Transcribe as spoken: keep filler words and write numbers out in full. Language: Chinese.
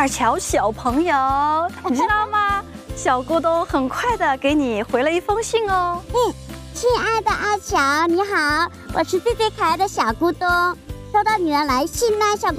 二乔小朋友，你知道吗？小咕咚很快的给你回了一封信哦。 嗯，亲爱的阿乔，你好，我是最最可爱的小咕咚。收到你的来信啦，小咕